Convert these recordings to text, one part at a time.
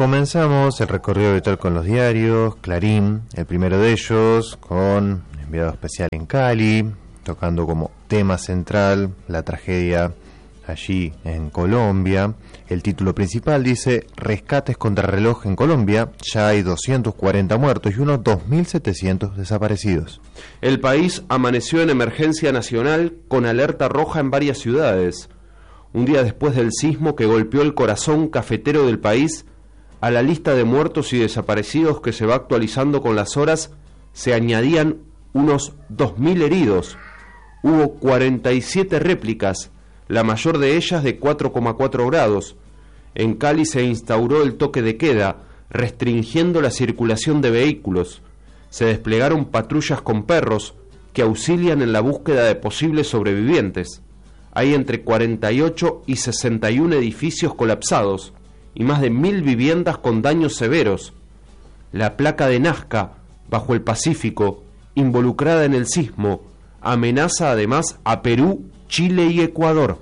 Comenzamos el recorrido habitual con los diarios. Clarín, el primero de ellos, con enviado especial en Cali, tocando como tema central la tragedia allí en Colombia. El título principal dice: rescates contrarreloj en Colombia, ya hay 240 muertos y unos 2.700 desaparecidos. El país amaneció en emergencia nacional con alerta roja en varias ciudades. Un día después del sismo que golpeó el corazón cafetero del país, a la lista de muertos y desaparecidos que se va actualizando con las horas se añadían unos 2.000 heridos. Hubo 47 réplicas, la mayor de ellas de 4,4 grados. En Cali se instauró el toque de queda, restringiendo la circulación de vehículos. Se desplegaron patrullas con perros que auxilian en la búsqueda de posibles sobrevivientes. Hay entre 48 y 61 edificios colapsados y más de 1.000 viviendas con daños severos. La placa de Nazca, bajo el Pacífico, involucrada en el sismo, amenaza además a Perú, Chile y Ecuador.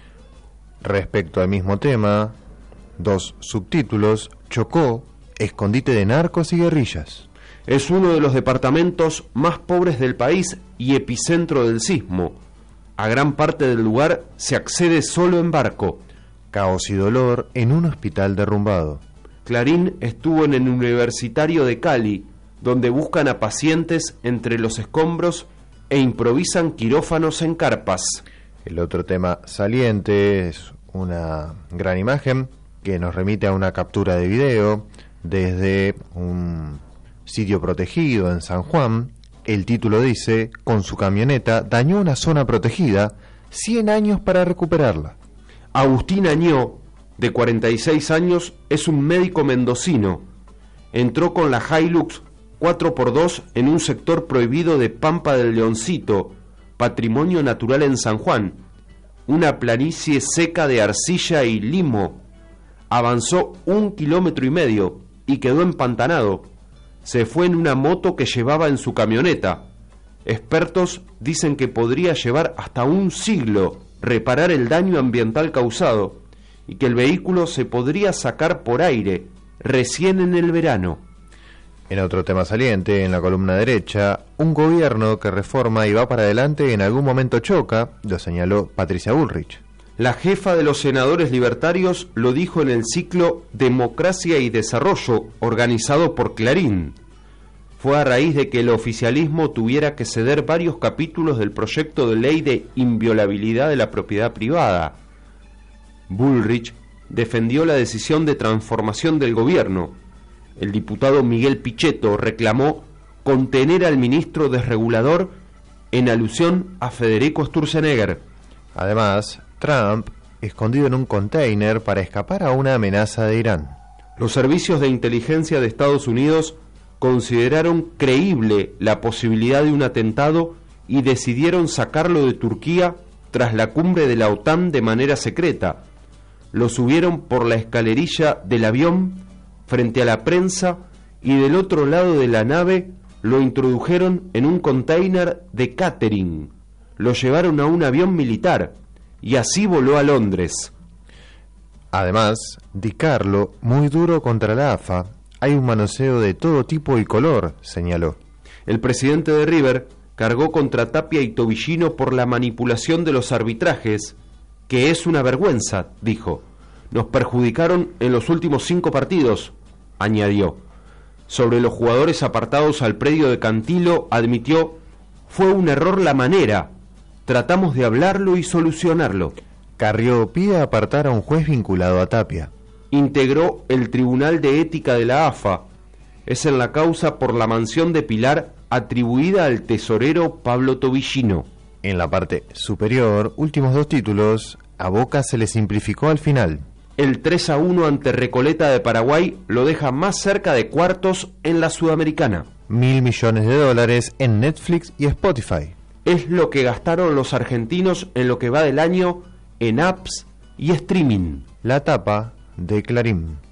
Respecto al mismo tema, dos subtítulos: Chocó, escondite de narcos y guerrillas. Es uno de los departamentos más pobres del país y epicentro del sismo. A gran parte del lugar se accede solo en barco. Caos y dolor en un hospital derrumbado. Clarín estuvo en el Universitario de Cali, donde buscan a pacientes entre los escombros e improvisan quirófanos en carpas. El otro tema saliente es una gran imagen que nos remite a una captura de video desde un sitio protegido en San Juan. El título dice: con su camioneta dañó una zona protegida, 100 años para recuperarla. Agustín Añó, de 46 años, es un médico mendocino. Entró con la Hilux 4x2 en un sector prohibido de Pampa del Leoncito, patrimonio natural en San Juan, una planicie seca de arcilla y limo. Avanzó 1,5 kilómetros y quedó empantanado. Se fue en una moto que llevaba en su camioneta. Expertos dicen que podría llevar hasta un siglo reparar el daño ambiental causado y que el vehículo se podría sacar por aire recién en el verano. En otro tema saliente, en la columna derecha, un gobierno que reforma y va para adelante en algún momento choca, lo señaló Patricia Bullrich. La jefa de los senadores libertarios lo dijo en el ciclo Democracia y Desarrollo, organizado por Clarín. Fue a raíz de que el oficialismo tuviera que ceder varios capítulos del proyecto de ley de inviolabilidad de la propiedad privada. Bullrich defendió la decisión de transformación del gobierno. El diputado Miguel Pichetto reclamó contener al ministro desregulador en alusión a Federico Sturzenegger. Además, Trump escondido en un container para escapar a una amenaza de Irán. Los servicios de inteligencia de Estados Unidos consideraron creíble la posibilidad de un atentado y decidieron sacarlo de Turquía tras la cumbre de la OTAN de manera secreta. Lo subieron por la escalerilla del avión frente a la prensa y del otro lado de la nave lo introdujeron en un container de catering. Lo llevaron a un avión militar y así voló a Londres. Además, Di Carlo, muy duro contra la AFA. Hay un manoseo de todo tipo y color, señaló. El presidente de River cargó contra Tapia y Tobillino por la manipulación de los arbitrajes, que es una vergüenza, dijo. Nos perjudicaron en los últimos 5 partidos, añadió. Sobre los jugadores apartados al predio de Cantilo, admitió: fue un error la manera. Tratamos de hablarlo y solucionarlo. Carrió pide apartar a un juez vinculado a Tapia. Integró el Tribunal de Ética de la AFA. Es en la causa por la mansión de Pilar atribuida al tesorero Pablo Tobillino. En la parte superior, últimos 2 títulos, a Boca se le simplificó al final. El 3-1 ante Recoleta de Paraguay lo deja más cerca de cuartos en la Sudamericana. $1.000 millones en Netflix y Spotify. Es lo que gastaron los argentinos en lo que va del año en apps y streaming. La tapa de Clarín.